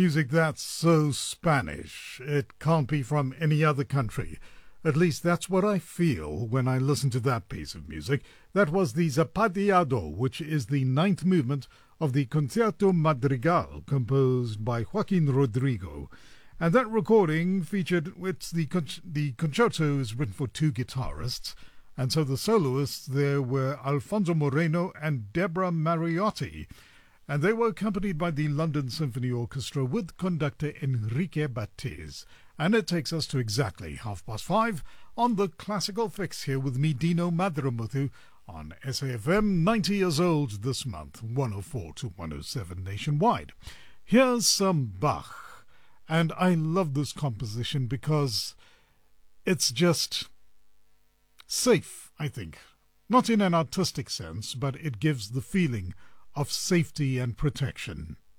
Music that's so Spanish, it can't be from any other country. At least that's what I feel when I listen to that piece of music. That was the Zapateado, which is the ninth movement of the Concierto Madrigal, composed by Joaquin Rodrigo. And that recording featured, the concerto is written for two guitarists, and so the soloists there were Alfonso Moreno and Deborah Mariotti, and they were accompanied by the London Symphony Orchestra with conductor Enrique Batiz. And it takes us to exactly 5:30 on the Classical Fix here with me, Dino Madramuthu, on SAFM, 90 years old this month, 104 to 107 nationwide. Here's some Bach, and I love this composition because it's just safe, I think. Not in an artistic sense, but it gives the feeling of safety and protection.